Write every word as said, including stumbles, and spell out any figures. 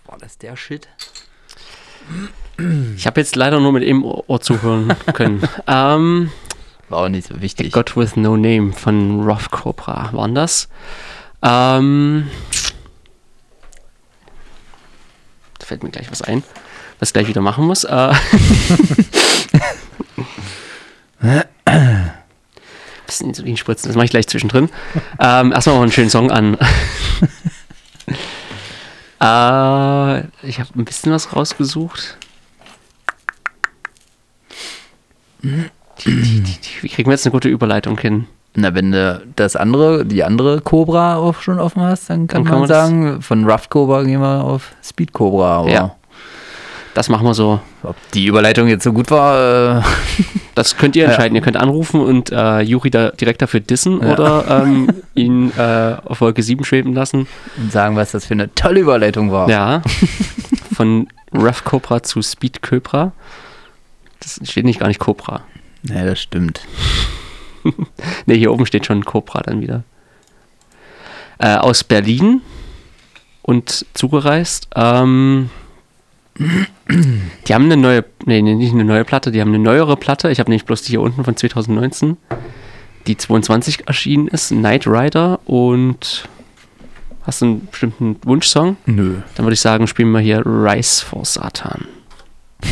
War das der Shit? Ich habe jetzt leider nur mit einem Ohr zuhören können. ähm, War auch nicht so wichtig. God with No Name von Rough Cobra waren das. Ähm, da fällt mir gleich was ein, was ich gleich wieder machen muss. Äh, bisschen Insulin spritzen, das mache ich gleich zwischendrin. Ähm, erstmal noch einen schönen Song an. äh, ich habe ein bisschen was rausgesucht. Wie kriegen wir jetzt eine gute Überleitung hin? Na, wenn du das andere, die andere Cobra auch schon offen hast, dann kann, dann kann man, man sagen, von Rough Cobra gehen wir auf Speed Cobra. Aber ja, das machen wir so. Ob die Überleitung jetzt so gut war, äh das könnt ihr entscheiden. Ja. Ihr könnt anrufen und äh, Juri da direkt dafür dissen ja. oder ähm, ihn äh, auf Wolke sieben schweben lassen. Und sagen, was das für eine tolle Überleitung war. Ja, von Rough Cobra zu Speed Cobra. Das steht nicht gar nicht Cobra. Nee, das stimmt. Ne, hier oben steht schon Cobra dann wieder. Äh, aus Berlin und zugereist. Ähm, die haben eine neue, nee, nicht eine neue Platte, die haben eine neuere Platte. Ich habe nämlich bloß die hier unten von zwanzig neunzehn, die zweiundzwanzig erschienen ist, Knight Rider. Und hast du einen bestimmten Wunschsong? Nö. Dann würde ich sagen, spielen wir hier Rise for Satan.